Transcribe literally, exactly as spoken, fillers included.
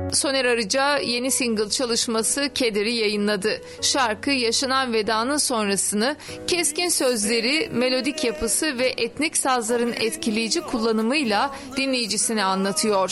Soner Arıca yeni single çalışması Keder'i yayınladı. Şarkı yaşanan vedanın sonrasını keskin sözleri, melodik yapısı ve etnik sazların etkileyici kullanımıyla dinleyicisine anlatıyor.